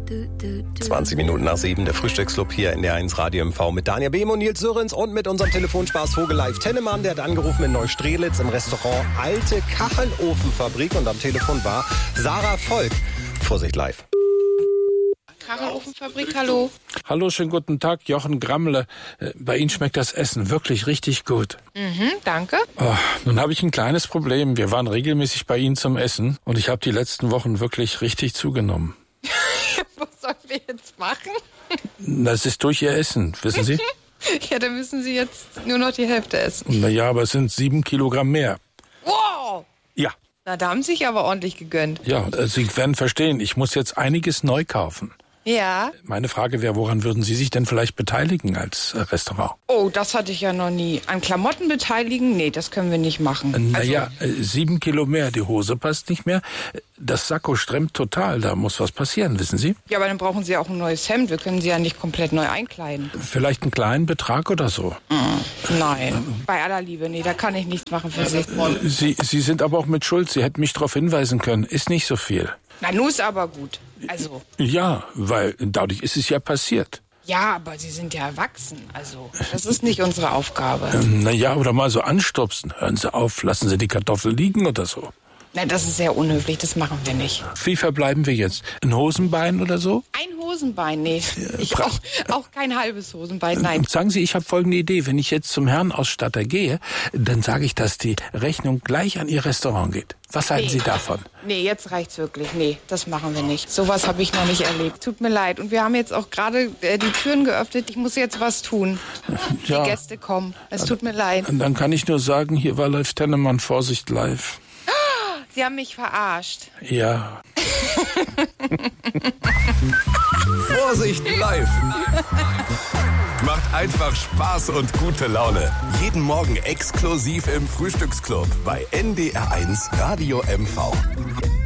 7:20, der Frühstücksclub hier in der 1 Radio MV mit Daniel Behm und Nils Sörens und mit unserem Telefonspaß Vogel-Live Tennemann. Der hat angerufen in Neustrelitz im Restaurant Alte Kachelofenfabrik und am Telefon war Sarah Volk. Vorsicht live. Kachelofenfabrik, hallo. Hallo, schönen guten Tag, Jochen Grammle. Bei Ihnen schmeckt das Essen wirklich richtig gut. Danke. Oh, nun habe ich ein kleines Problem. Wir waren regelmäßig bei Ihnen zum Essen und ich habe die letzten Wochen wirklich richtig zugenommen. Was sollen wir jetzt machen? Das ist durch Ihr Essen, wissen Sie? Ja, dann müssen Sie jetzt nur noch die Hälfte essen. Naja, aber es sind 7 Kilogramm mehr. Wow! Ja. Na, da haben Sie sich aber ordentlich gegönnt. Ja, Sie werden verstehen, ich muss jetzt einiges neu kaufen. Ja. Meine Frage wäre, woran würden Sie sich denn vielleicht beteiligen als Restaurant? Oh, das hatte ich ja noch nie. An Klamotten beteiligen? Nee, das können wir nicht machen. Naja, 7 Kilo mehr, die Hose passt nicht mehr. Das Sakko stremmt total, da muss was passieren, wissen Sie? Ja, aber dann brauchen Sie auch ein neues Hemd. Wir können Sie ja nicht komplett neu einkleiden. Vielleicht einen kleinen Betrag oder so? Nein, bei aller Liebe, nee, da kann ich nichts machen für Sie. Sie sind aber auch mit Schuld, Sie hätten mich darauf hinweisen können. Ist nicht so viel. Na, nun ist aber gut. Also. Ja, weil dadurch ist es ja passiert. Ja, aber Sie sind ja erwachsen. Also, das ist nicht unsere Aufgabe. Naja, oder mal so anstupsen. Hören Sie auf, lassen Sie die Kartoffel liegen oder so. Nein, das ist sehr unhöflich, das machen wir nicht. Wie verbleiben wir jetzt? Ein Hosenbein oder so? Ein Hosenbein, nee. Auch kein halbes Hosenbein, nein. Sagen Sie, ich habe folgende Idee. Wenn ich jetzt zum Herrenausstatter gehe, dann sage ich, dass die Rechnung gleich an Ihr Restaurant geht. Was halten Sie davon? Nee, jetzt reicht's wirklich. Nee, das machen wir nicht. Sowas habe ich noch nicht erlebt. Tut mir leid. Und wir haben jetzt auch gerade die Türen geöffnet. Ich muss jetzt was tun. Ja. Die Gäste kommen. Es tut mir leid. Dann kann ich nur sagen, hier war Live Tennemann, Vorsicht live. Sie haben mich verarscht. Ja. Vorsicht live. Macht einfach Spaß und gute Laune. Jeden Morgen exklusiv im Frühstücksclub bei NDR1 Radio MV.